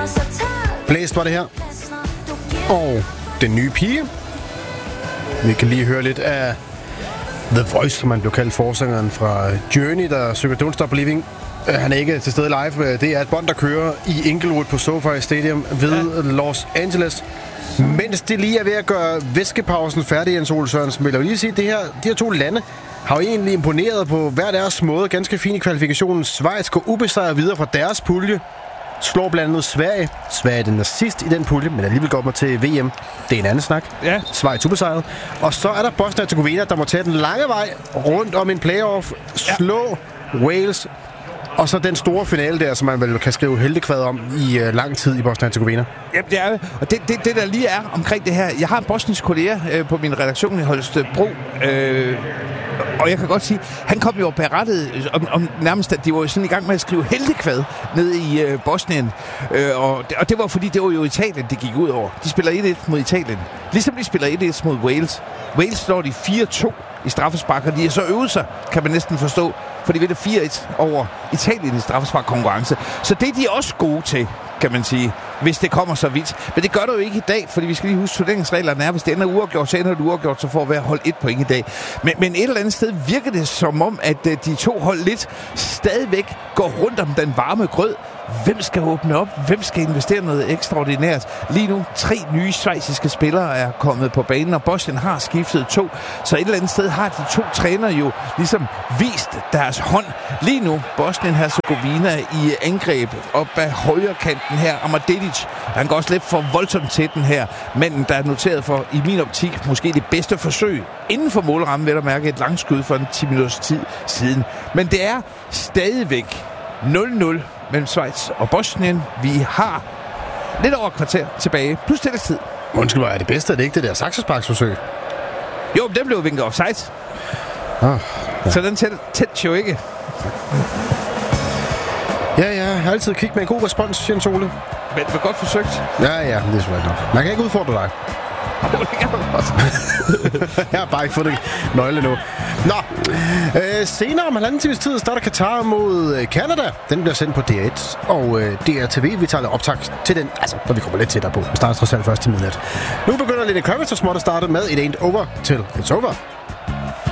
Blæst var det her. Og den nye pige. Vi kan lige høre lidt af The Voice, som man blev kaldt, forsangeren fra Journey, der synger Don't Stop Believing. Han er ikke til stede live. Det er et bånd, der kører i Inglewood på SoFi Stadium ved Los Angeles. Mens det lige er ved at gøre væskepausen færdig, Jens Ole Sørensen, vil jeg lige sige, at de her to lande har jo egentlig imponeret på hver deres måde. Ganske fine kvalifikationen. Schweiz går ubesejret videre fra deres pulje. Slår blandt andet Sverige. Sverige er den sidst i den pulje, men alligevel går man til VM. Det er en anden snak. Ja. Schweiz ubesejret. Og så er der Bosnien-Hercegovina, der må tage den lange vej rundt om en playoff. Slå Wales. Og så den store finale der, som man vel kan skrive heltekvad om i lang tid i Bosnien-Hercegovina. Ja, det er og det der lige er omkring det her. Jeg har en bosnisk kollega på min redaktion i Holstebro, og jeg kan godt sige, han kom jo berettet om nærmest, at de var jo sådan i gang med at skrive heltekvad ned i Bosnien. Og det var fordi, det var jo Italien, det gik ud over. De spiller 1-1 mod Italien. Ligesom de spiller 1-1 mod Wales. Wales slår de 4-2 i straffespark, og de har så øvet sig, kan man næsten forstå, for de vinder 4-1 over Italien i straffesparkkonkurrence. Så det er de også gode til, kan man sige, hvis det kommer så vidt. Men det gør det jo ikke i dag, fordi vi skal lige huske, turneringsreglerne er, hvis det ender uafgjort, så ender det uafgjort, så får hver hold 1 point i dag. Men et eller andet sted virker det som om, at de to hold lidt stadigvæk går rundt om den varme grød. Hvem skal åbne op? Hvem skal investere noget ekstraordinært? Lige nu 3 nye schweiziske spillere er kommet på banen, og Bosnien har skiftet 2. Så et eller andet sted har de 2 trænere jo ligesom vist deres hånd. Lige nu Bosnien-Hercegovina i angreb op ad højre kanten her. Amadedic, han går også lidt for voldsomt til den her. Manden, der er noteret for, i min optik, måske det bedste forsøg inden for målrammen, vil der mærke et langskud for en 10 minutters tid siden. Men det er stadigvæk 0-0 mellem Schweiz og Bosnien. Vi har lidt over et kvarter tilbage, plus tillægstid. Undskyld mig, er det bedste, er det ikke det der saksesparksforsøg? Jo, den blev vinket offside. Ja. Så den tæt jo ikke. Ja, jeg har altid kigget med en god respons, Jens Ole. Men det var godt forsøgt. Ja, det er selvfølgelig nok. Man kan ikke udfordre dig. Jeg har bare ikke fået det nøgle nu. Nå, senere om halvanden times tid starter Katar mod Canada. Den bliver sendt på DR1 og DRTV. Vi tager optag til den, altså når vi kommer lidt tættere på. Vi starter trods alt først til midnat. Nu begynder Lenny Kravitz og småt at starte med It Ain't Over Till It's Over.